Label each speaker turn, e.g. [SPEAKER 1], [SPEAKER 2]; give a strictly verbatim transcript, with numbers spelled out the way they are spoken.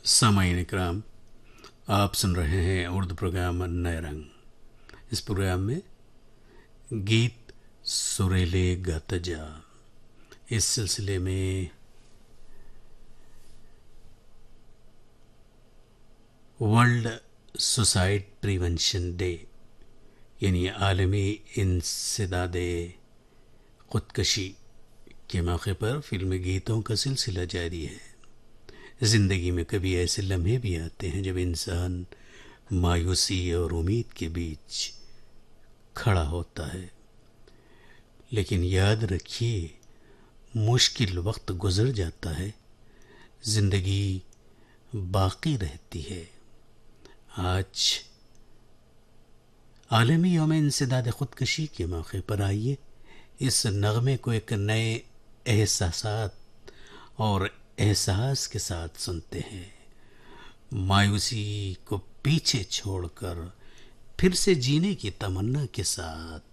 [SPEAKER 1] सामाईन इकराम, आप सुन रहे हैं उर्दू प्रोग्राम नए रंग। इस प्रोग्राम में गीत सुरीले गाता जा, इस सिलसिले में वर्ल्ड सुसाइड प्रिवेंशन डे यानी आलमी इंसदाद खुदकशी के मौके पर फिल्मी गीतों का सिलसिला जारी है। ज़िंदगी में कभी ऐसे लम्हे भी आते हैं जब इंसान मायूसी और उम्मीद के बीच खड़ा होता है, लेकिन याद रखिए मुश्किल वक्त गुजर जाता है, ज़िंदगी बाकी रहती है। आज आलमी यौम इंसदाद खुदकशी के मौके पर आइए इस नगमे को एक नए एहसासात और एहसास के साथ सुनते हैं। मायूसी को पीछे छोड़कर फिर से जीने की तमन्ना के साथ